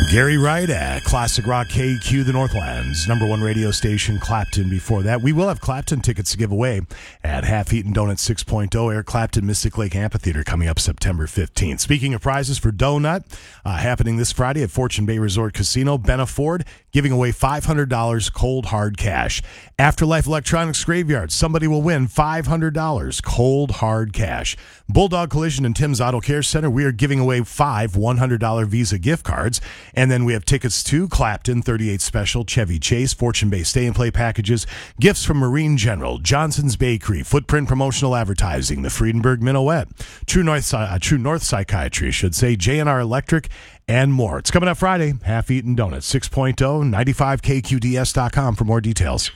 Gary Wright at Classic Rock KQ, the Northlands #1 radio station, Clapton. Before that, we will have Clapton tickets to give away at Half Eaten Donut 6.0 Eric Clapton Mystic Lake Amphitheater coming up September 15th. Speaking of prizes for Donut, happening this Friday at Fortune Bay Resort Casino, Benna Ford giving away $500 cold hard cash. Afterlife Electronics Graveyard, somebody will win $500 cold hard cash. Bulldog Collision and Tim's Auto Care Center, we are giving away 5 $100 Visa gift cards. And then we have tickets to Clapton, 38 Special, Chevy Chase, Fortune Bay Stay and Play packages, gifts from Marine General, Johnson's Bakery, Footprint Promotional Advertising, the Friedenberg Minuet, True North Psychiatry, JNR Electric, and more. It's coming up Friday, Half Eaten Donuts, 6.0, 95KQDS.com for more details.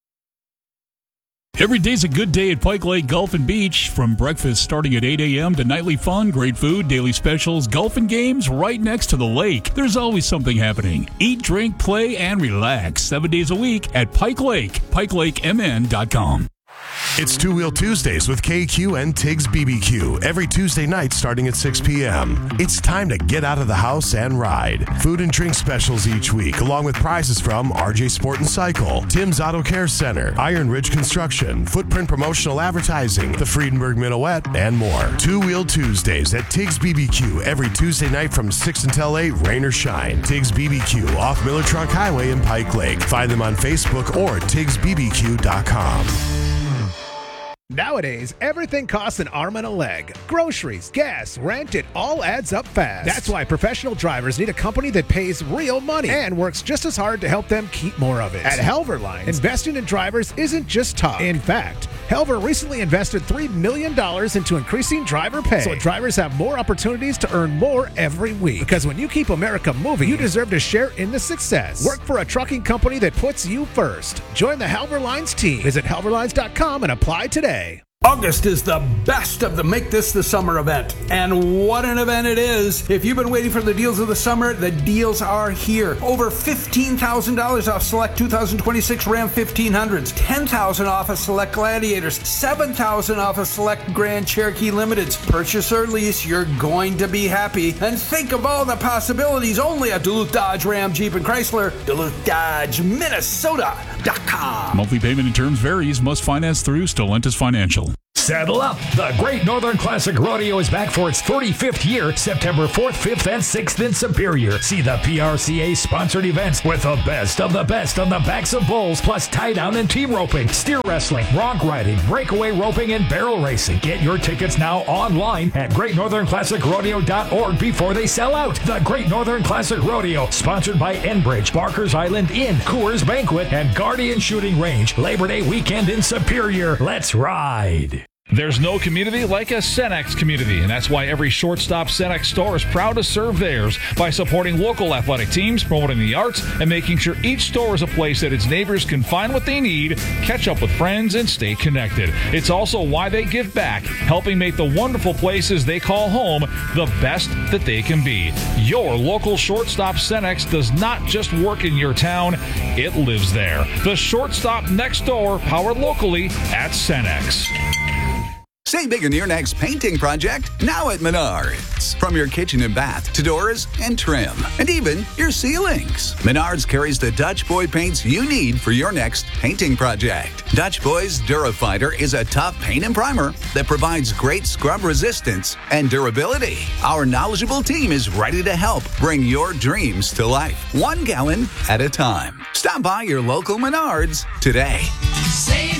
Every day's a good day at Pike Lake Golf and Beach. From breakfast starting at 8 a.m. to nightly fun, great food, daily specials, golf and games right next to the lake. There's always something happening. Eat, drink, play, and relax 7 days a week at Pike Lake, PikeLakeMN.com. It's Two Wheel Tuesdays with KQ and Tiggs BBQ every Tuesday night starting at 6 p.m. It's time to get out of the house and ride. Food and drink specials each week, along with prizes from RJ Sport and Cycle, Tim's Auto Care Center, Iron Ridge Construction, Footprint Promotional Advertising, the Friedenberg Minuet, and more. Two Wheel Tuesdays at Tiggs BBQ every Tuesday night from 6 until 8, rain or shine. Tiggs BBQ off Miller Trunk Highway in Pike Lake. Find them on Facebook or TiggsBBQ.com. Nowadays, everything costs an arm and a leg. Groceries, gas, rent, it all adds up fast. That's why professional drivers need a company that pays real money and works just as hard to help them keep more of it. At Helver Lines, investing in drivers isn't just talk. In fact, Helver recently invested $3 million into increasing driver pay, so drivers have more opportunities to earn more every week. Because when you keep America moving, you deserve to share in the success. Work for a trucking company that puts you first. Join the Helver Lines team. Visit helverlines.com and apply today. August is the best of the Make This the Summer event. And what an event it is. If you've been waiting for the deals of the summer, the deals are here. Over $15,000 off select 2026 Ram 1500s, $10,000 off a select Gladiators, $7,000 off a select Grand Cherokee Limiteds. Purchase or lease, you're going to be happy. And think of all the possibilities only at Duluth Dodge Ram Jeep and Chrysler. Duluth Dodge, Minnesota.com. Monthly payment and terms varies. Must finance through Stellantis Financial. Saddle up! The Great Northern Classic Rodeo is back for its 35th year, September 4th, 5th, and 6th in Superior. See the PRCA-sponsored events with the best on the backs of bulls, plus tie-down and team roping, steer wrestling, bronc riding, breakaway roping, and barrel racing. Get your tickets now online at GreatNorthernClassicRodeo.org before they sell out. The Great Northern Classic Rodeo, sponsored by Enbridge, Barker's Island Inn, Coors Banquet, and Guardian Shooting Range. Labor Day weekend in Superior. Let's ride! There's no community like a Cenex community, and that's why every Shortstop Cenex store is proud to serve theirs by supporting local athletic teams, promoting the arts, and making sure each store is a place that its neighbors can find what they need, catch up with friends, and stay connected. It's also why they give back, helping make the wonderful places they call home the best that they can be. Your local Shortstop Cenex does not just work in your town, it lives there. The Shortstop next door, powered locally at Cenex. Save big on your next painting project now at Menards. From your kitchen and bath to doors and trim, and even your ceilings. Menards carries the Dutch Boy paints you need for your next painting project. Dutch Boy's DuraFighter is a tough paint and primer that provides great scrub resistance and durability. Our knowledgeable team is ready to help bring your dreams to life, 1 gallon at a time. Stop by your local Menards today. Save